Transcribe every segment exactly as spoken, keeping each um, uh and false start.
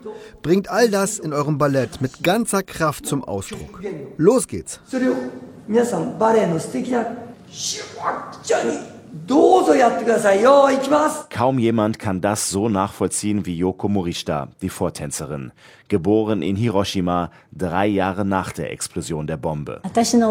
Bringt all das in eurem Ballett mit ganzer Kraft zum Ausdruck. Los geht's! Kaum jemand kann das so nachvollziehen wie Yoko Morishita, die Vortänzerin. Geboren in Hiroshima, drei Jahre nach der Explosion der Bombe.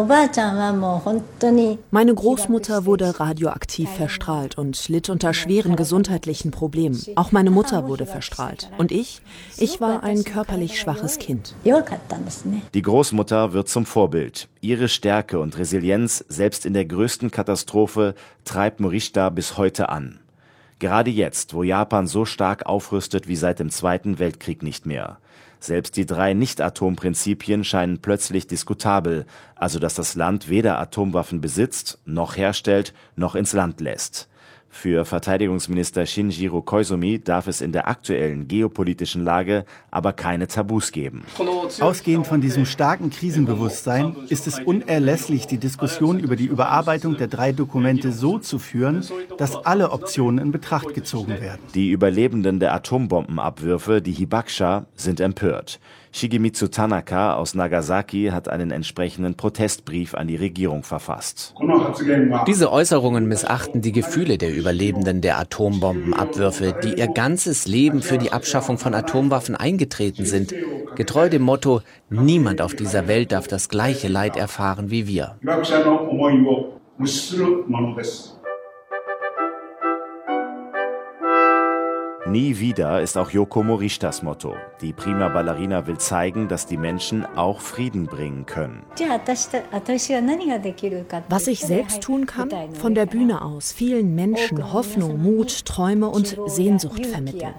Meine Großmutter wurde radioaktiv verstrahlt und litt unter schweren gesundheitlichen Problemen. Auch meine Mutter wurde verstrahlt. Und ich? Ich war ein körperlich schwaches Kind. Die Großmutter wird zum Vorbild. Ihre Stärke und Resilienz, selbst in der größten Katastrophe, treibt Morishita bis heute an. Gerade jetzt, wo Japan so stark aufrüstet wie seit dem Zweiten Weltkrieg nicht mehr. Selbst die drei Nicht-Atom-Prinzipien scheinen plötzlich diskutabel, also dass das Land weder Atomwaffen besitzt, noch herstellt, noch ins Land lässt. Für Verteidigungsminister Shinjiro Koizumi darf es in der aktuellen geopolitischen Lage aber keine Tabus geben. Ausgehend von diesem starken Krisenbewusstsein ist es unerlässlich, die Diskussion über die Überarbeitung der drei Dokumente so zu führen, dass alle Optionen in Betracht gezogen werden. Die Überlebenden der Atombombenabwürfe, die Hibakusha, sind empört. Shigemitsu Tanaka aus Nagasaki hat einen entsprechenden Protestbrief an die Regierung verfasst. Diese Äußerungen missachten die Gefühle der Überlebenden der Atombombenabwürfe, die ihr ganzes Leben für die Abschaffung von Atomwaffen eingetreten sind. Getreu dem Motto, niemand auf dieser Welt darf das gleiche Leid erfahren wie wir. Nie wieder ist auch Yoko Morishitas Motto. Die Prima Ballerina will zeigen, dass die Menschen auch Frieden bringen können. Was ich selbst tun kann, von der Bühne aus vielen Menschen Hoffnung, Mut, Träume und Sehnsucht vermitteln.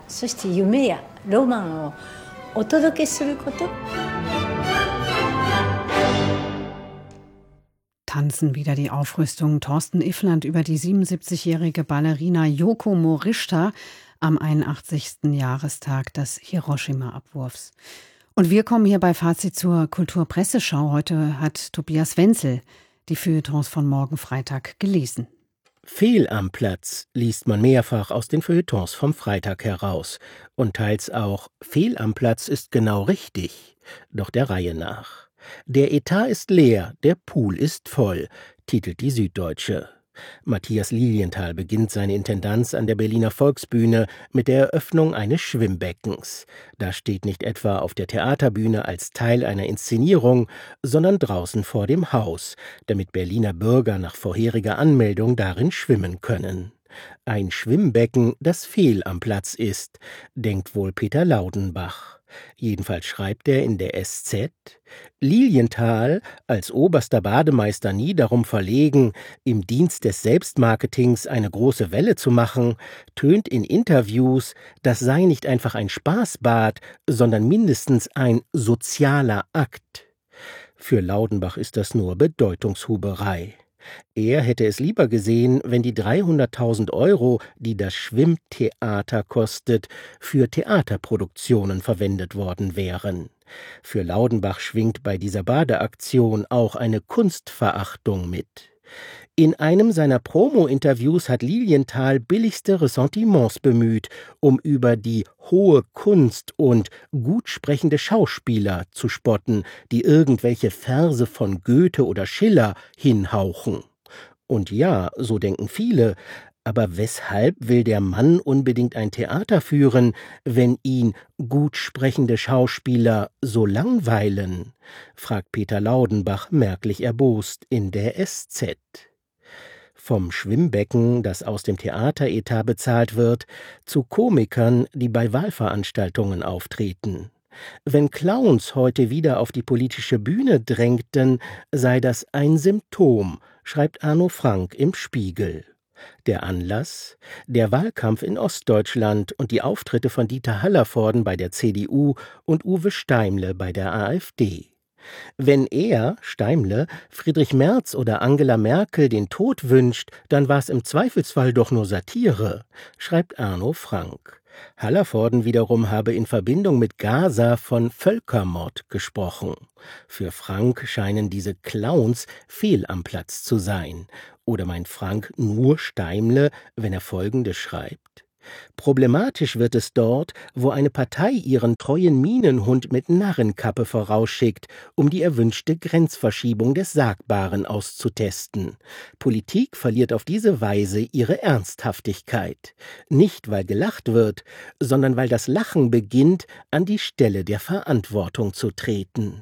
Tanzen wieder die Aufrüstung. Thorsten Iffland über die siebenundsiebzigjährige Ballerina Yoko Morishita am einundachtzigsten Jahrestag des Hiroshima-Abwurfs. Und wir kommen hier bei Fazit zur Kulturpresseschau. Heute hat Tobias Wenzel die Feuilletons von morgen Freitag gelesen. Fehl am Platz liest man mehrfach aus den Feuilletons vom Freitag heraus. Und teils auch Fehl am Platz ist genau richtig. Doch der Reihe nach. Der Etat ist leer, der Pool ist voll, titelt die Süddeutsche. Matthias Lilienthal beginnt seine Intendanz an der Berliner Volksbühne mit der Eröffnung eines Schwimmbeckens. Das steht nicht etwa auf der Theaterbühne als Teil einer Inszenierung, sondern draußen vor dem Haus, damit Berliner Bürger nach vorheriger Anmeldung darin schwimmen können. Ein Schwimmbecken, das fehl am Platz ist, denkt wohl Peter Laudenbach. Jedenfalls schreibt er in der S Z, Lilienthal, als oberster Bademeister nie darum verlegen, im Dienst des Selbstmarketings eine große Welle zu machen, tönt in Interviews, das sei nicht einfach ein Spaßbad, sondern mindestens ein sozialer Akt. Für Laudenbach ist das nur Bedeutungshuberei. Er hätte es lieber gesehen, wenn die dreihunderttausend Euro, die das Schwimmtheater kostet, für Theaterproduktionen verwendet worden wären. Für Laudenbach schwingt bei dieser Badeaktion auch eine Kunstverachtung mit. In einem seiner Promo-Interviews hat Lilienthal billigste Ressentiments bemüht, um über die hohe Kunst und gut sprechende Schauspieler zu spotten, die irgendwelche Verse von Goethe oder Schiller hinhauchen. Und ja, so denken viele, aber weshalb will der Mann unbedingt ein Theater führen, wenn ihn gut sprechende Schauspieler so langweilen? Fragt Peter Laudenbach merklich erbost in der S Z. Vom Schwimmbecken, das aus dem Theateretat bezahlt wird, zu Komikern, die bei Wahlveranstaltungen auftreten. Wenn Clowns heute wieder auf die politische Bühne drängten, sei das ein Symptom, schreibt Arno Frank im Spiegel. Der Anlass? Der Wahlkampf in Ostdeutschland und die Auftritte von Dieter Hallervorden bei der C D U und Uwe Steimle bei der AfD. Wenn er, Steimle, Friedrich Merz oder Angela Merkel den Tod wünscht, dann war es im Zweifelsfall doch nur Satire, schreibt Arno Frank. Hallervorden wiederum habe in Verbindung mit Gaza von Völkermord gesprochen. Für Frank scheinen diese Clowns fehl am Platz zu sein. Oder meint Frank nur Steimle, wenn er Folgendes schreibt? Problematisch wird es dort, wo eine Partei ihren treuen Minenhund mit Narrenkappe vorausschickt, um die erwünschte Grenzverschiebung des Sagbaren auszutesten. Politik verliert auf diese Weise ihre Ernsthaftigkeit. Nicht, weil gelacht wird, sondern weil das Lachen beginnt, an die Stelle der Verantwortung zu treten.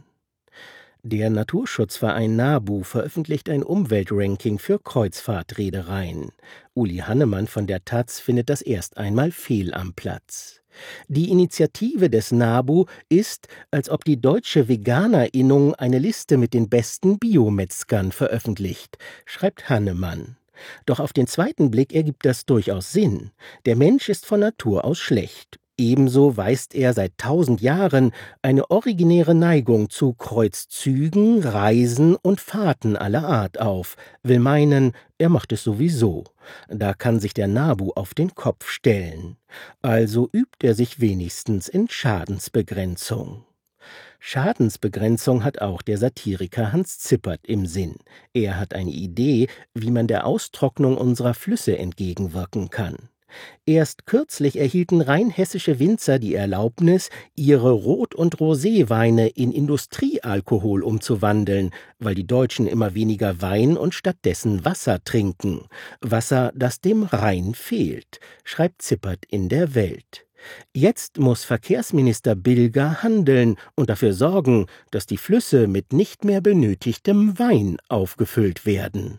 Der Naturschutzverein NABU veröffentlicht ein Umweltranking für Kreuzfahrtreedereien. Uli Hannemann von der Taz findet das erst einmal fehl am Platz. Die Initiative des NABU ist, als ob die Deutsche Veganerinnung eine Liste mit den besten Biometzgern veröffentlicht, schreibt Hannemann. Doch auf den zweiten Blick ergibt das durchaus Sinn. Der Mensch ist von Natur aus schlecht. Ebenso weist er seit tausend Jahren eine originäre Neigung zu Kreuzzügen, Reisen und Fahrten aller Art auf, will meinen, er macht es sowieso. Da kann sich der NABU auf den Kopf stellen. Also übt er sich wenigstens in Schadensbegrenzung. Schadensbegrenzung hat auch der Satiriker Hans Zippert im Sinn. Er hat eine Idee, wie man der Austrocknung unserer Flüsse entgegenwirken kann. Erst kürzlich erhielten rheinhessische Winzer die Erlaubnis, ihre Rot- und Roséweine in Industriealkohol umzuwandeln, weil die Deutschen immer weniger Wein und stattdessen Wasser trinken. Wasser, das dem Rhein fehlt, schreibt Zippert in der Welt. Jetzt muss Verkehrsminister Bilger handeln und dafür sorgen, dass die Flüsse mit nicht mehr benötigtem Wein aufgefüllt werden.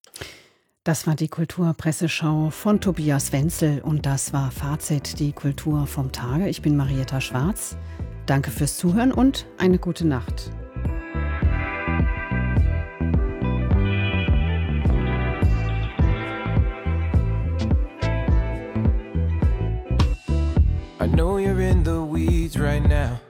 Das war die Kulturpresseschau von Tobias Wenzel und das war Fazit, die Kultur vom Tage. Ich bin Marietta Schwarz. Danke fürs Zuhören und eine gute Nacht. I know you're in the weeds right now.